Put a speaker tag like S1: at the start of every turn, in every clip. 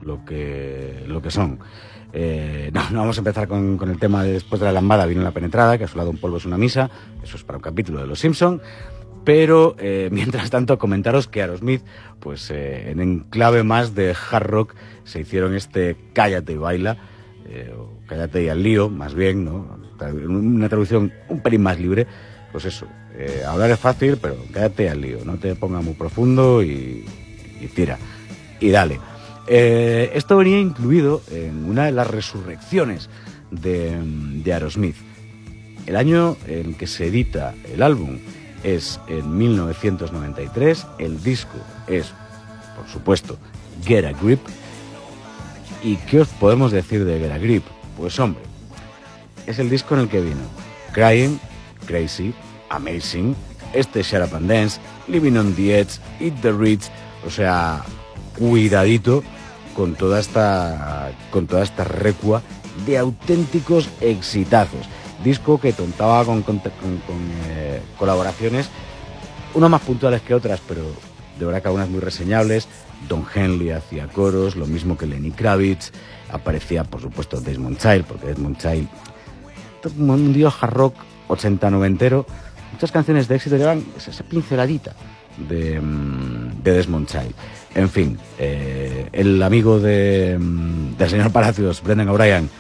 S1: lo que son. No vamos a empezar con el tema de después de la lambada vino la penetrada, que a su lado un polvo es una misa, eso es para un capítulo de Los Simpson, pero mientras tanto comentaros que Aerosmith, pues en enclave más de hard rock, se hicieron este Cállate y baila, o Cállate y al lío, más bien, ¿no? Una traducción un pelín más libre, pues eso, hablar es fácil, pero cállate y al lío, no te pongas muy profundo y tira, y dale. Esto venía incluido en una de las resurrecciones de Aerosmith. El año en que se edita el álbum es en 1993, el disco es, por supuesto, Get a Grip. ¿Y qué os podemos decir de Get a Grip? Pues hombre, es el disco en el que vino Crying, Crazy, Amazing, Shut Up and Dance, Living on the Edge, Eat the Rich, o sea, cuidadito con toda esta recua de auténticos exitazos. Disco que contaba con colaboraciones, unas más puntuales que otras, pero de verdad que algunas muy reseñables. Don Henley hacía coros, lo mismo que Lenny Kravitz, aparecía por supuesto Desmond Child, porque Desmond Child, un dios hard rock 80-90ero, muchas canciones de éxito llevan esa pinceladita de Desmond Child. En fin, el amigo del señor Palacios, Brendan O'Brien,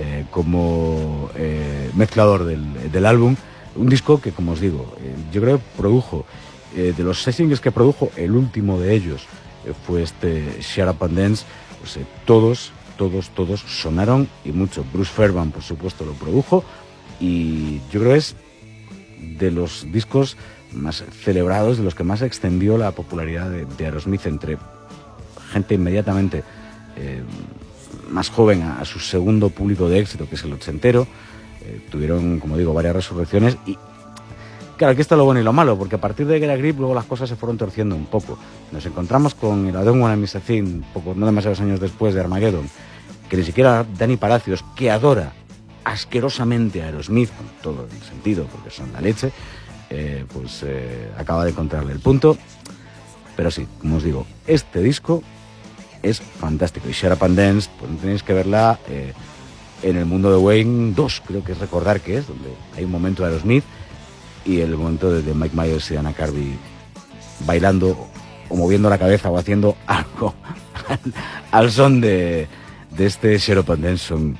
S1: como mezclador del álbum, un disco que, como os digo, yo creo que produjo, de los 6 singles que produjo, el último de ellos fue Shut Up and Dance, pues, todos sonaron y mucho. Bruce Fairbairn, por supuesto, lo produjo, y yo creo que es de los discos más celebrados, de los que más extendió la popularidad de Aerosmith entre gente inmediatamente más joven a su segundo público de éxito, que es el ochentero. Tuvieron, como digo, varias resurrecciones, y claro, aquí está lo bueno y lo malo, porque a partir de Get a Grip luego las cosas se fueron torciendo un poco. Nos encontramos con el I Don't Wanna Miss a Thing, no demasiados años después de Armageddon, que ni siquiera Dani Palacios, que adora asquerosamente a Aerosmith, con todo el sentido, porque son la leche, acaba de encontrarle el punto. Pero sí, como os digo, este disco es fantástico, y Shut Up and Dance, pues no tenéis que verla en El Mundo de Wayne 2, creo que es recordar que es, donde hay un momento de Aerosmith y el momento de Mike Myers y Dana Carvey bailando o moviendo la cabeza o haciendo algo al son de este Shut Up and Dance, son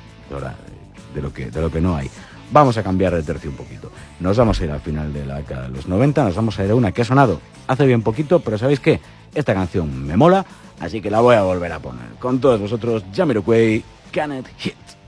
S1: de lo que no hay. Vamos a cambiar de tercio un poquito. Nos vamos a ir al final de la década de los 90, nos vamos a ir a una que ha sonado hace bien poquito, pero ¿sabéis qué? Esta canción me mola, así que la voy a volver a poner. Con todos vosotros, Jamiroquai, Can It Hit.